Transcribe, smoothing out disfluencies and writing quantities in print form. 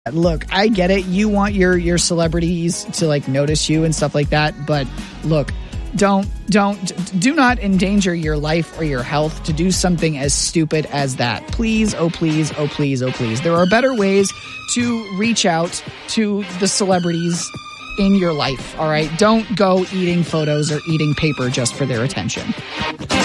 Look, I get it. You want your celebrities to like notice you and stuff like that. But look, do not endanger your life or your health to do something as stupid as that. Please, oh please, oh please, oh please. There are better ways to reach out to the celebrities in your life. All right. Don't go eating photos or eating paper just for their attention.